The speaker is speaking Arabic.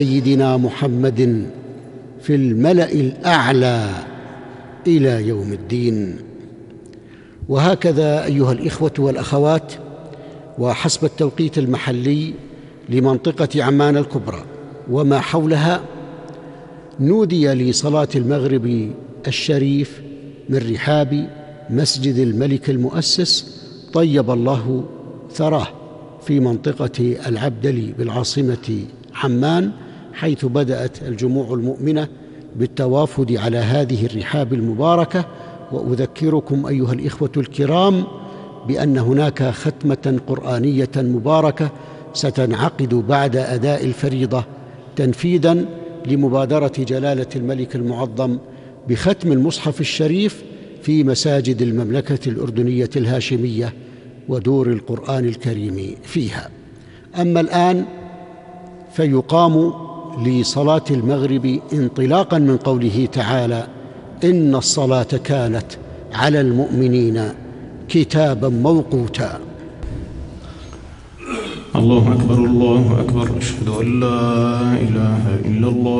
سيدنا محمد في الملأ الأعلى إلى يوم الدين. وهكذا أيها الإخوة والأخوات، وحسب التوقيت المحلي لمنطقة عمان الكبرى وما حولها، نودي لصلاة المغرب الشريف من رحاب مسجد الملك المؤسس طيب الله ثراه في منطقة العبدلي بالعاصمة عمان، حيث بدأت الجموع المؤمنة بالتوافد على هذه الرحاب المباركة. وأذكركم أيها الإخوة الكرام بأن هناك ختمة قرآنية مباركة ستنعقد بعد أداء الفريضة تنفيذاً لمبادرة جلالة الملك المعظم بختم المصحف الشريف في مساجد المملكة الأردنية الهاشمية ودور القرآن الكريم فيها. أما الآن فيقام لصلاة المغرب انطلاقاً من قوله تعالى: إن الصلاة كانت على المؤمنين كتاباً موقوتا. الله أكبر الله أكبر، أشهد أن لا إله إلا الله.